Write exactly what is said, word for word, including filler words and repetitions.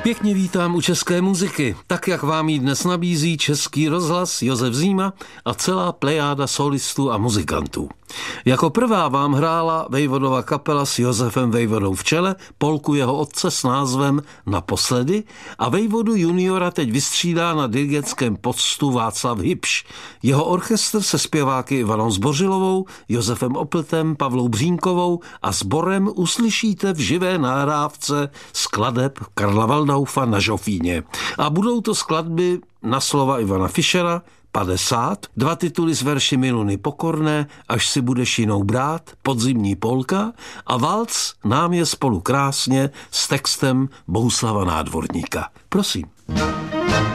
Pěkně vítám u České muziky, tak jak vám ji dnes nabízí Český rozhlas, Josef Zíma a celá plejáda solistů a muzikantů. Jako prvá vám hrála Vejvodova kapela s Josefem Vejvodou v čele polku jeho otce s názvem Naposledy a Vejvodu juniora teď vystřídá na dirigentském postu Václav Hybš. Jeho orchestr se zpěváky Ivanou Zbořilovou, Josefem Opltem, Pavlou Břínkovou a sborem uslyšíte v živé nahrávce skladeb Karla Waldaufa na Žofíně. A budou to skladby na slova Ivana Fischera, padesát, dva tituly z verši Miluny Pokorné, Až si budeš jinou brát, Podzimní polka a valc Nám je spolu krásně s textem Bohuslava Nádvorníka. Prosím.